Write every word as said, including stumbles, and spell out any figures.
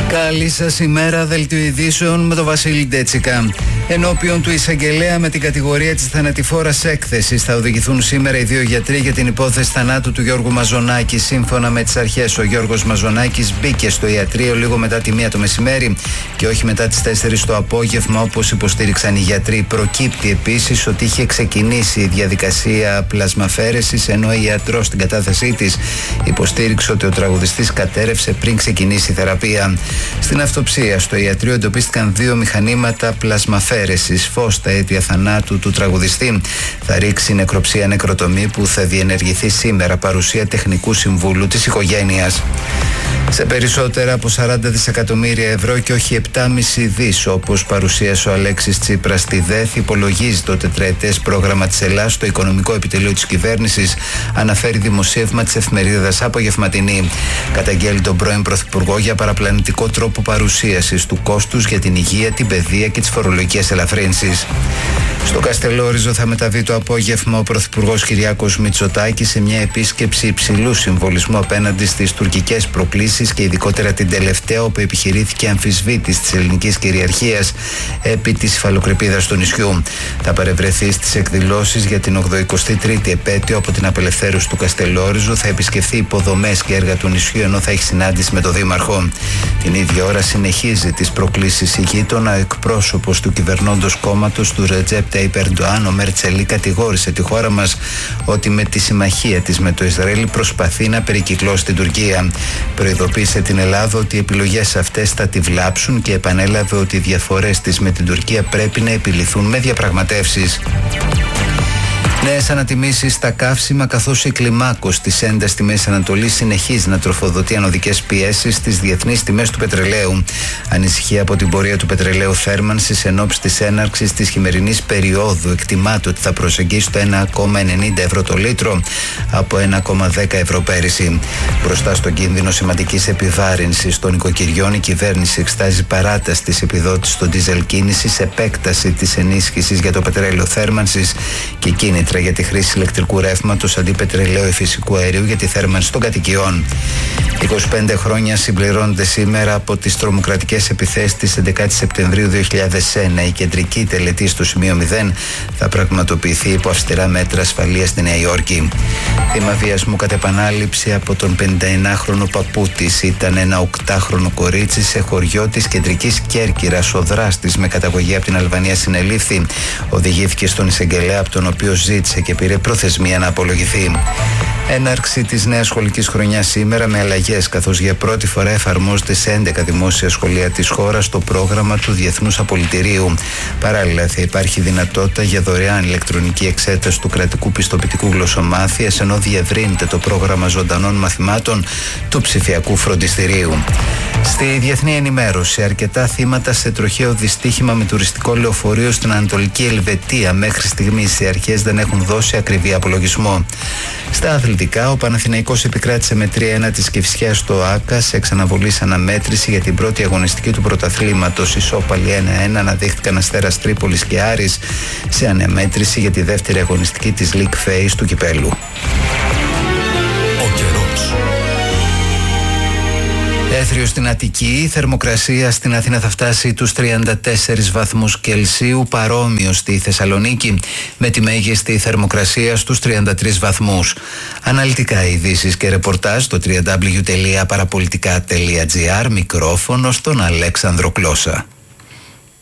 Καλή σας ημέρα, δελτίο ειδήσεων με τον Βασίλη Ντέτσικα. Ενώπιον του εισαγγελέα με την κατηγορία της θανατηφόρας έκθεσης θα οδηγηθούν σήμερα οι δύο γιατροί για την υπόθεση θανάτου του Γιώργου Μαζονάκη. Σύμφωνα με τις αρχές, ο Γιώργος Μαζονάκης μπήκε στο ιατρείο λίγο μετά τη μία το μεσημέρι και όχι μετά τις τέσσερις το απόγευμα, όπως υποστήριξαν οι γιατροί. Προκύπτει επίσης ότι είχε ξεκινήσει η διαδικασία πλασμαφέρεσης, ενώ η ιατρός στην κατάθεσή της υποστήριξε ότι ο τραγουδιστής κατέρευσε πριν ξεκινήσει η θεραπεία. Στην αυτοψία στο ιατρείο εντοπίστηκαν δύο μηχανήματα πλασμαφέρεσης. Φως τα αίτια θανάτου του τραγουδιστή. Θα ρίξει νεκροψία νεκροτομή που θα διενεργηθεί σήμερα, παρουσία τεχνικού συμβούλου της οικογένειας. Σε περισσότερα από σαράντα δισεκατομμύρια ευρώ και όχι επτά κόμμα πέντε δις, όπως παρουσίασε ο Αλέξης Τσίπρας στη ΔΕΘ, υπολογίζει το τετραετές πρόγραμμα της Ελλάδας στο οικονομικό επιτελείο της κυβέρνησης, αναφέρει δημοσίευμα της εφημερίδας Απογευματινή. Καταγγέλει τον πρώην Πρωθυπουργό για παραπλανητικό τρόπο παρουσίασης του κόστους για την υγεία, την παιδεία και τις φορολογικές ελαφρύνσεις. Στο Καστελόριζο θα μεταβεί το απόγευμα ο Πρωθυπουργός Κυριάκος Μητσοτάκης σε μια επίσκεψη υψηλού συμβολισμού απέναντι στις τουρκικές προκλήσεις και ειδικότερα την τελευταία, όπου επιχειρήθηκε αμφισβήτηση της ελληνικής κυριαρχίας επί της υφαλοκρηπίδας του νησιού. Θα παρευρεθεί στις εκδηλώσεις για την ογδοηκοστή τρίτη επέτειο από την απελευθέρωση του Καστελόριζου, θα επισκεφθεί υποδομές και έργα του νησιού, ενώ θα έχει συνάντηση με τον Δήμαρχο. Την ίδια ώρα συνεχίζει τις προκλήσεις η γείτονα. Ο εκπρόσωπος του κυβερνώντος κόμματος του Ρετζέπ Ταϊπ Ερντοάν, ο Μέρτσελη, κατηγόρησε τη χώρα μας ότι με τη συμμαχία της με το Ισραήλ προσπαθεί να περικυκλώσει την Τουρκία. Προειδοποίησε την Ελλάδα ότι οι επιλογές αυτές θα τη βλάψουν και επανέλαβε ότι οι διαφορές της με την Τουρκία πρέπει να επιληθούν με διαπραγματεύσεις. Νέες ανατιμήσεις στα καύσιμα, καθώς η κλιμάκωση της έντασης στη Μέση Ανατολή συνεχίζει να τροφοδοτεί ανωδικές πιέσεις στις διεθνείς τιμές του πετρελαίου. Ανησυχία από την πορεία του πετρελαίου θέρμανσης εν ώψη της έναρξης της χειμερινής περίοδου. Εκτιμάται ότι θα προσεγγίσει το ένα κόμμα ενενήντα ευρώ το λίτρο από ένα κόμμα δέκα ευρώ πέρυσι. Μπροστά στον κίνδυνο σημαντικής επιβάρυνσης των οικοκυριών, η κυβέρνηση εξετάζει παράταση της επιδότησης στο ντίζελ κίνησης, επέκταση της ενίσχυσης για το πετρέλαιο θέρμανσης και κίνητρα για τη χρήση ηλεκτρικού ρεύματος αντί πετρελαίου ή φυσικού αερίου για τη θέρμανση των κατοικιών. είκοσι πέντε χρόνια συμπληρώνονται σήμερα από τις τρομοκρατικές επιθέσεις της έντεκα Σεπτεμβρίου δύο χιλιάδες ένα. Η κεντρική τελετή στο σημείο μηδέν θα πραγματοποιηθεί υπό αυστηρά μέτρα ασφαλείας στη Νέα Υόρκη. Θύμα βιασμού κατ' επανάληψη από τον πενηνταεννάχρονο παππού της ήταν ένα οκτάχρονο κορίτσι σε χωριό της κεντρικής Κέρκυρας. Ο δράστης με καταγωγή από την Αλβανία συνελήφθη. Οδηγήθηκε στον εισαγγελέα, από τον οποίο ζήτησε και πήρε προθεσμία να απολογηθεί. Έναρξη της νέας σχολικής χρονιάς σήμερα με αλλαγές, καθώς για πρώτη φορά εφαρμόζεται σε έντεκα δημόσια σχολεία της χώρας το πρόγραμμα του Διεθνούς Απολυτηρίου. Παράλληλα, θα υπάρχει δυνατότητα για δωρεάν ηλεκτρονική εξέταση του κρατικού πιστοποιητικού γλωσσομάθειας, ενώ διευρύνεται το πρόγραμμα ζωντανών μαθημάτων του ψηφιακού φροντιστηρίου. Στη διεθνή ενημέρωση, αρκετά θύματα σε τροχαίο δυστύχημα με τουριστικό λεωφορείο στην Ανατολική Ελβετία. Μέχρι στιγμής οι αρχές δεν έχουν δώσει ακριβή απολογισμό. Στα αθλητικά, ο Παναθηναϊκός επικράτησε με τρία ένα της Κηφισιάς στο Άκα σε εξαναβολής αναμέτρηση για την πρώτη αγωνιστική του πρωταθλήματος. Ισόπαλοι ένα ένα αναδείχθηκαν Αστέρας Τρίπολης και Άρης σε αναμέτρηση για τη δεύτερη αγωνιστική της League Phase του κυπέλου. Ο καιρός. Έθριο στην Αττική, η θερμοκρασία στην Αθήνα θα φτάσει τους τριάντα τέσσερις βαθμούς Κελσίου, παρόμοιο στη Θεσσαλονίκη, με τη μέγιστη θερμοκρασία στους τριάντα τρεις βαθμούς. Αναλυτικά ειδήσεις και ρεπορτάζ στο double-u double-u double-u τελεία παραπολιτικά τελεία τζι άρ, μικρόφωνο στον Αλέξανδρο Κλώσσα.